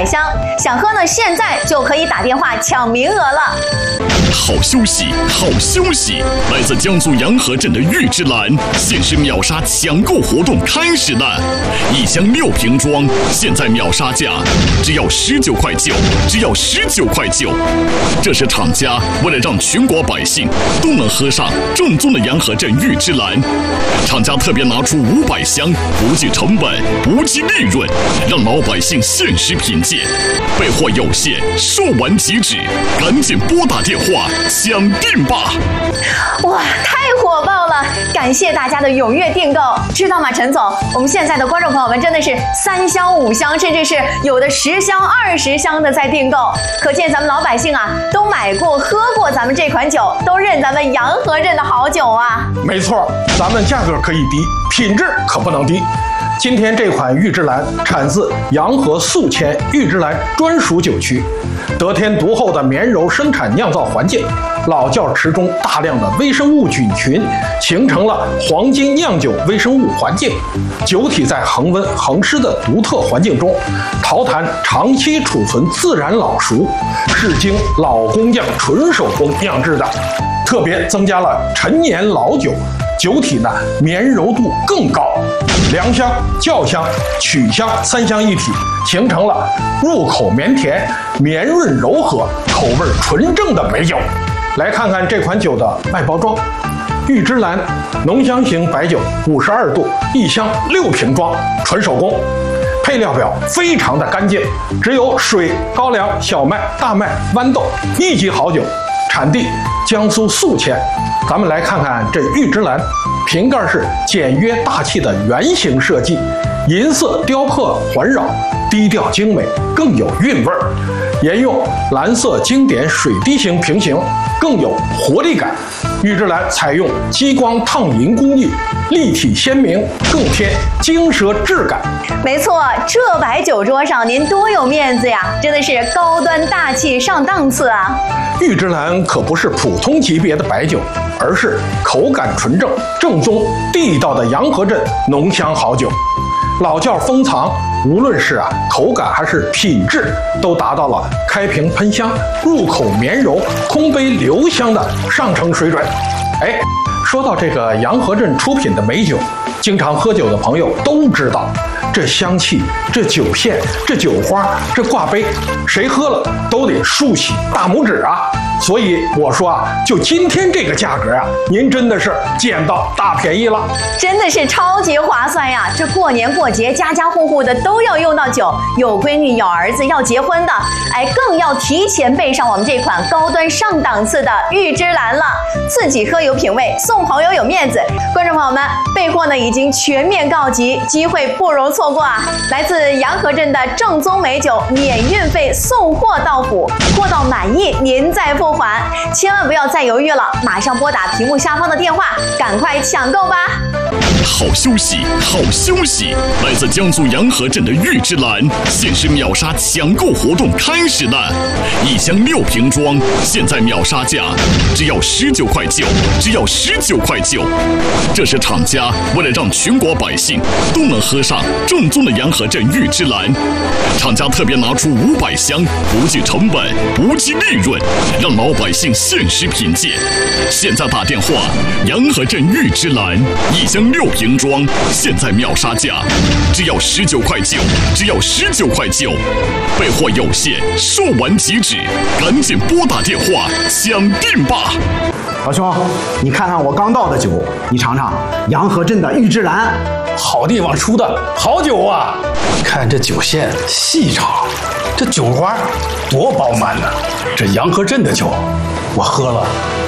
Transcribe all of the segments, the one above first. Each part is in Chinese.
500箱，想喝呢，现在就可以打电话抢名额了。 好消息，好消息！来自江苏洋河镇的玉芝兰限时秒杀抢购活动开始了，1箱6瓶装，现在秒杀价只要19块9，只要19块9。这是厂家为了让全国百姓都能喝上正宗的洋河镇玉芝兰，厂家特别拿出500箱，不计成本，不计利润，让老百姓限时品鉴。备货有限，售完即止，赶紧拨打电话抢订吧！ 哇，太火爆了！感谢大家的踊跃订购，知道吗，陈总？我们现在的观众朋友们真的是3箱5箱，甚至是有的10箱20箱的在订购，可见咱们老百姓啊都买过喝过咱们这款酒，都认咱们洋河镇的好酒啊！ 没错，咱们价格可以低，品质可不能低。今天这款玉芝兰产自洋河宿迁玉芝兰专属酒区，得天独厚的绵柔生产酿造环境，老窖池中大量的微生物菌群形成了黄金酿酒微生物环境，酒体在恒温恒湿的独特环境中，陶坛长期储存自然老熟，是经老工匠纯手工酿制的，特别增加了陈年老酒，酒体呢绵柔度更高，良香、酵香、曲香3香一体，形成了入口绵甜、绵润柔和、口味纯正的美酒。来看看这款酒的外包装，玉芝兰浓香型白酒，52度，1箱6瓶装，纯手工。配料表非常的干净，只有水、高粱、小麦、大麦、豌豆，1级好酒。产地江苏宿迁。咱们来看看这玉芝兰，瓶盖是简约大气的圆形设计，银色雕刻环绕，低调精美，更有韵味儿。沿用蓝色经典水滴形瓶型，更有活力感。玉芝兰采用激光烫银工艺，立体鲜明，更添精奢质感。 没错，这摆酒桌上您多有面子呀，真的是高端大气上档次啊！ 玉芝兰可不是普通级别的白酒，而是口感纯正、正宗地道的洋河镇浓香好酒。老窖封藏，无论是口感还是品质，都达到了开瓶喷香、入口绵柔、空杯留香的上乘水准。说到这个洋河镇出品的美酒，经常喝酒的朋友都知道，这香气、这酒线、这酒花、这挂杯，谁喝了都得竖起大拇指啊！所以我说就今天这个价格您真的是捡到大便宜了， 真的是超级划算呀！这过年过节，家家户户的都要用到酒，有闺女、有儿子要结婚的，更要提前备上我们这款高端上档次的玉芝兰了。自己喝有品味，送朋友有面子。观众朋友们，备货呢已经全面告急，机会不容错过啊！来自洋河镇的正宗美酒，免运费送货到府，货到满意您再付款，千万不要再犹豫了，马上拨打屏幕下方的电话，赶快抢购吧！ 好消息，好消息！来自江苏洋河镇的玉芝兰限时秒杀抢购活动开始了，1箱6瓶装，现在秒杀价只要19块9，只要19块9。这是厂家为了让全国百姓都能喝上正宗的洋河镇玉芝兰，厂家特别拿出500箱，不计成本，不计利润，让老百姓限时品鉴。现在打电话，洋河镇玉芝兰1箱6瓶装，现在秒杀价只要19块9，只要19块9。备货有限，售完即止，赶紧拨打电话抢订吧！ 老兄，你看看我刚倒的酒，你尝尝洋河镇的玉芝兰， 好地方出的好酒啊！ 看这酒线细长，这酒花多饱满呢！这洋河镇的酒，我喝了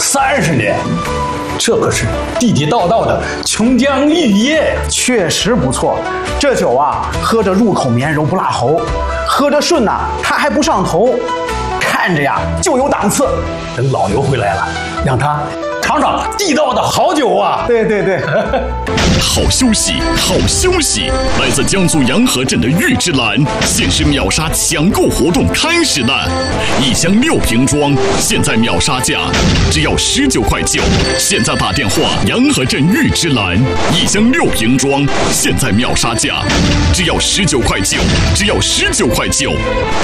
30年，这可是地地道道的琼浆玉液， 确实不错。这酒喝着入口绵柔不辣喉，喝着顺它还不上头，看着就有档次。 等老牛回来了，让他尝尝地道的好酒啊！ 对对对。 好消息，好消息！来自江苏洋河镇的玉芝兰限时秒杀抢购活动开始了，1箱6瓶装，现在秒杀价只要19块9。现在打电话，洋河镇玉芝兰1箱6瓶装，现在秒杀价只要19块9，只要19块9。